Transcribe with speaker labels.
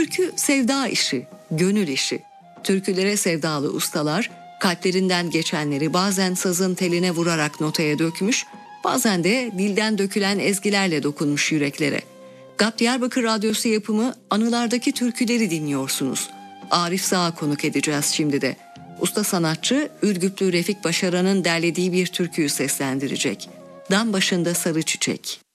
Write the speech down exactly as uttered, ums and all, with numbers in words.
Speaker 1: Türkü sevda işi, gönül işi. Türkülere sevdalı ustalar kalplerinden geçenleri bazen sazın teline vurarak notaya dökmüş, bazen de dilden dökülen ezgilerle dokunmuş yüreklere. G A P Diyarbakır Radyosu yapımı Anılardaki Türküleri dinliyorsunuz. Arif Sağ'a konuk edeceğiz şimdi de. Usta sanatçı Ürgüplü Refik Başaran'ın derlediği bir türküyü seslendirecek. Dam başında sarı çiçek.